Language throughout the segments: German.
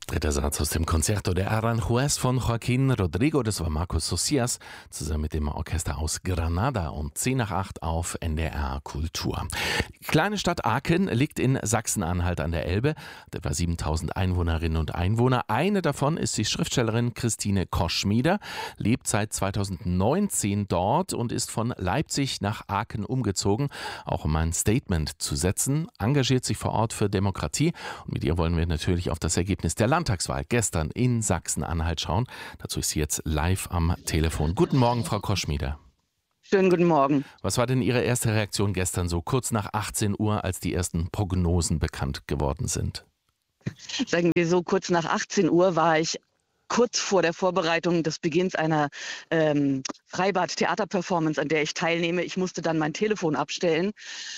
Dritter Satz aus dem Concerto de Aranjuez von Joaquín Rodrigo. Das war Marcos Socias zusammen mit dem Orchester aus Granada und 7:10 auf NDR Kultur. Die kleine Stadt Aken liegt in Sachsen-Anhalt an der Elbe. Hat etwa 7000 Einwohnerinnen und Einwohner. Eine davon ist die Schriftstellerin Christine Koschmieder, lebt seit 2019 dort und ist von Leipzig nach Aken umgezogen, auch um ein Statement zu setzen, engagiert sich vor Ort für Demokratie und mit ihr wollen wir natürlich auf das Ergebnis der Landtagswahl gestern in Sachsen-Anhalt schauen. Dazu ist sie jetzt live am Telefon. Guten Morgen, Frau Koschmieder. Schönen guten Morgen. Was war denn Ihre erste Reaktion gestern so kurz nach 18 Uhr, als die ersten Prognosen bekannt geworden sind? Sagen wir so, kurz nach 18 Uhr war ich kurz vor der Vorbereitung des Beginns einer Freibad-Theater-Performance, an der ich teilnehme. Ich musste dann mein Telefon abstellen.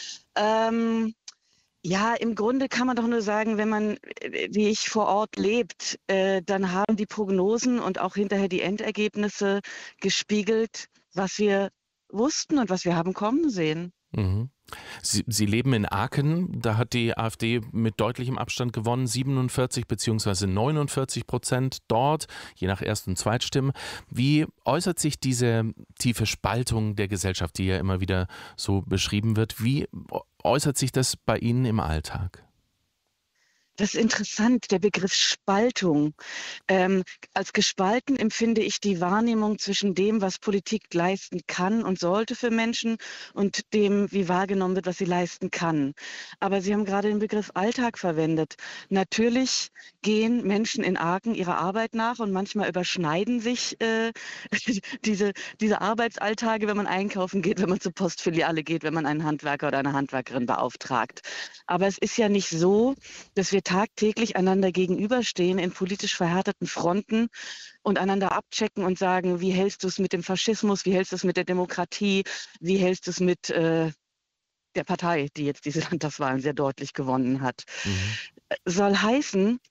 Ja, im Grunde kann man doch nur sagen, wenn man, wie ich, vor Ort lebt, dann haben die Prognosen und auch hinterher die Endergebnisse gespiegelt, was wir wussten und was wir haben kommen sehen. Mhm. Sie leben in Aken, da hat die AfD mit deutlichem Abstand gewonnen, 47 bzw. 49% dort, je nach Erst- und Zweitstimmen. Wie äußert sich diese tiefe Spaltung der Gesellschaft, die ja immer wieder so beschrieben wird? Wie äußert sich das bei Ihnen im Alltag? Das ist interessant, der Begriff Spaltung. Als gespalten empfinde ich die Wahrnehmung zwischen dem, was Politik leisten kann und sollte für Menschen und dem, wie wahrgenommen wird, was sie leisten kann. Aber Sie haben gerade den Begriff Alltag verwendet. Natürlich gehen Menschen in Aken ihrer Arbeit nach und manchmal überschneiden sich diese Arbeitsalltage, wenn man einkaufen geht, wenn man zur Postfiliale geht, wenn man einen Handwerker oder eine Handwerkerin beauftragt. Aber es ist ja nicht so, dass wir tagtäglich einander gegenüberstehen in politisch verhärteten Fronten und einander abchecken und sagen, wie hältst du es mit dem Faschismus, wie hältst du es mit der Demokratie, wie hältst du es mit der Partei, die jetzt diese Landtagswahlen sehr deutlich gewonnen hat. Mhm. Soll heißen,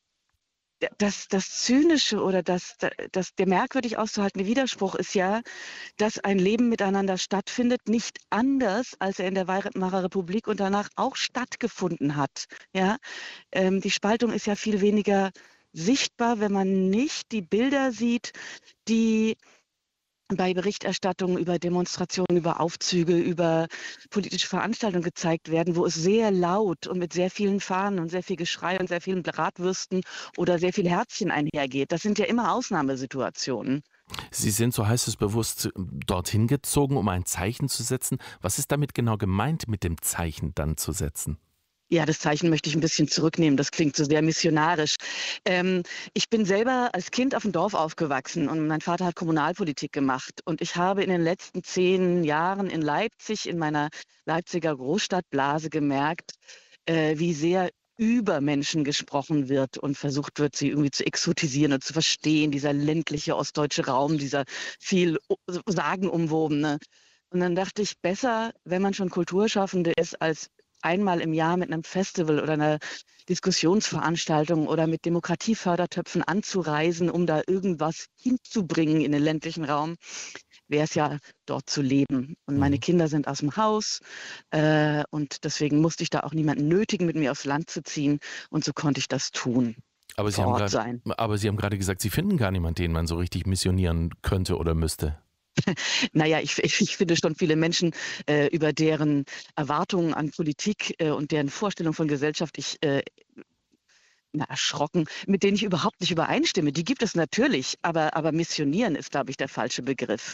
das Zynische oder der merkwürdig auszuhaltende Widerspruch ist ja, dass ein Leben miteinander stattfindet, nicht anders, als er in der Weimarer Republik und danach auch stattgefunden hat. Ja? Die Spaltung ist ja viel weniger sichtbar, wenn man nicht die Bilder sieht, die bei Berichterstattungen über Demonstrationen, über Aufzüge, über politische Veranstaltungen gezeigt werden, wo es sehr laut und mit sehr vielen Fahnen und sehr viel Geschrei und sehr vielen Bratwürsten oder sehr viel Herzchen einhergeht. Das sind ja immer Ausnahmesituationen. Sie sind, so heißt es bewusst, dorthin gezogen, um ein Zeichen zu setzen. Was ist damit genau gemeint, mit dem Zeichen dann zu setzen? Ja, das Zeichen möchte ich ein bisschen zurücknehmen. Das klingt so sehr missionarisch. Ich bin selber als Kind auf dem Dorf aufgewachsen und mein Vater hat Kommunalpolitik gemacht. Und ich habe in den letzten 10 Jahren in Leipzig, in meiner Leipziger Großstadtblase gemerkt, wie sehr über Menschen gesprochen wird und versucht wird, sie irgendwie zu exotisieren und zu verstehen. Dieser ländliche ostdeutsche Raum, dieser viel sagenumwobene. Und dann dachte ich, besser, wenn man schon Kulturschaffende ist, als einmal im Jahr mit einem Festival oder einer Diskussionsveranstaltung oder mit Demokratiefördertöpfen anzureisen, um da irgendwas hinzubringen in den ländlichen Raum, wäre es ja dort zu leben. Und meine Kinder sind aus dem Haus und deswegen musste ich da auch niemanden nötigen, mit mir aufs Land zu ziehen. Und so konnte ich das tun. Aber Sie haben gerade gesagt, Sie finden gar niemanden, den man so richtig missionieren könnte oder müsste. Naja, ich finde schon viele Menschen, über deren Erwartungen an Politik und deren Vorstellung von Gesellschaft ich erschrocken, mit denen ich überhaupt nicht übereinstimme. Die gibt es natürlich, aber missionieren ist, glaube ich, der falsche Begriff.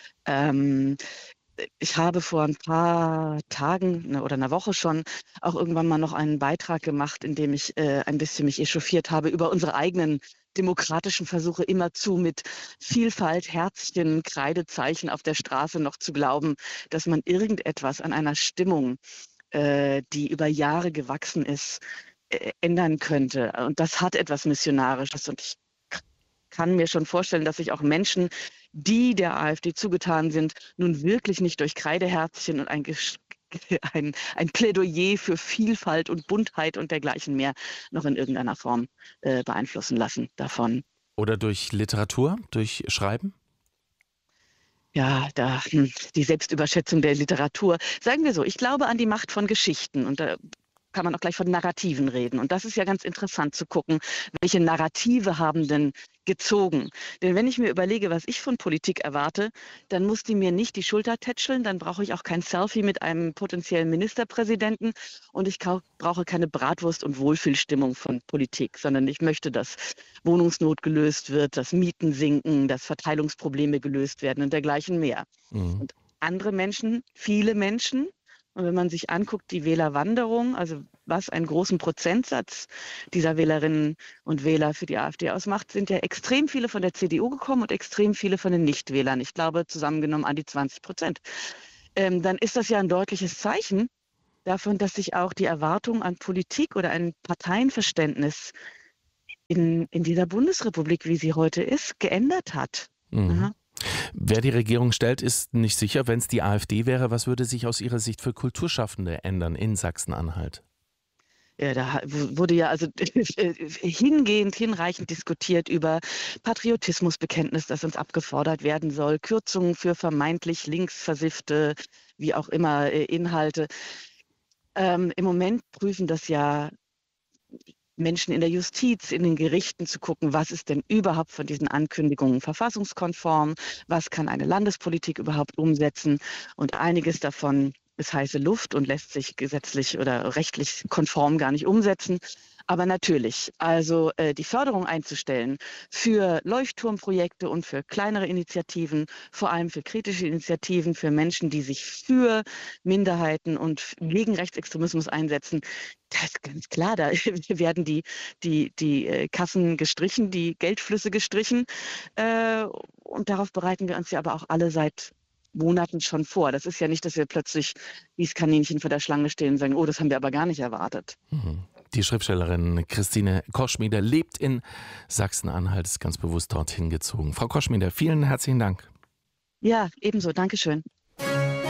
Ich habe vor ein paar Tagen oder einer Woche schon auch irgendwann mal noch einen Beitrag gemacht, in dem ich ein bisschen mich echauffiert habe über unsere eigenen demokratischen Versuche, immerzu mit Vielfalt, Herzchen, Kreidezeichen auf der Straße noch zu glauben, dass man irgendetwas an einer Stimmung, die über Jahre gewachsen ist, ändern könnte. Und das hat etwas Missionarisches. Und ich kann mir schon vorstellen, dass sich auch Menschen, die der AfD zugetan sind, nun wirklich nicht durch Kreideherzchen und ein Plädoyer für Vielfalt und Buntheit und dergleichen mehr noch in irgendeiner Form beeinflussen lassen davon. Oder durch Literatur, durch Schreiben? Ja, die Selbstüberschätzung der Literatur. Sagen wir so, ich glaube an die Macht von Geschichten und da kann man auch gleich von Narrativen reden. Und das ist ja ganz interessant zu gucken, welche Narrative haben denn gezogen. Denn wenn ich mir überlege, was ich von Politik erwarte, dann muss die mir nicht die Schulter tätscheln, dann brauche ich auch kein Selfie mit einem potenziellen Ministerpräsidenten und ich brauche keine Bratwurst- und Wohlfühlstimmung von Politik, sondern ich möchte, dass Wohnungsnot gelöst wird, dass Mieten sinken, dass Verteilungsprobleme gelöst werden und dergleichen mehr. Mhm. Und andere Menschen, viele Menschen, und wenn man sich anguckt, die Wählerwanderung, also was einen großen Prozentsatz dieser Wählerinnen und Wähler für die AfD ausmacht, sind ja extrem viele von der CDU gekommen und extrem viele von den Nichtwählern. Ich glaube, zusammengenommen an die 20%. Dann ist das ja ein deutliches Zeichen davon, dass sich auch die Erwartung an Politik oder ein Parteienverständnis in dieser Bundesrepublik, wie sie heute ist, geändert hat. Mhm. Aha. Wer die Regierung stellt, ist nicht sicher. Wenn es die AfD wäre, was würde sich aus Ihrer Sicht für Kulturschaffende ändern in Sachsen-Anhalt? Ja, da wurde ja also hinreichend diskutiert über Patriotismusbekenntnis, das uns abgefordert werden soll, Kürzungen für vermeintlich linksversiffte, wie auch immer, Inhalte. Im Moment prüfen das ja Menschen in der Justiz, in den Gerichten zu gucken, was ist denn überhaupt von diesen Ankündigungen verfassungskonform, was kann eine Landespolitik überhaupt umsetzen und einiges davon ist heiße Luft und lässt sich gesetzlich oder rechtlich konform gar nicht umsetzen. Aber natürlich, also die Förderung einzustellen für Leuchtturmprojekte und für kleinere Initiativen, vor allem für kritische Initiativen, für Menschen, die sich für Minderheiten und gegen Rechtsextremismus einsetzen, das ist ganz klar. Da werden die Kassen gestrichen, die Geldflüsse gestrichen. Und darauf bereiten wir uns ja aber auch alle seit Monaten schon vor. Das ist ja nicht, dass wir plötzlich wie das Kaninchen vor der Schlange stehen und sagen, oh, das haben wir aber gar nicht erwartet. Mhm. Die Schriftstellerin Christine Koschmieder lebt in Sachsen-Anhalt, ist ganz bewusst dorthin gezogen. Frau Koschmieder, vielen herzlichen Dank. Ja, ebenso. Dankeschön.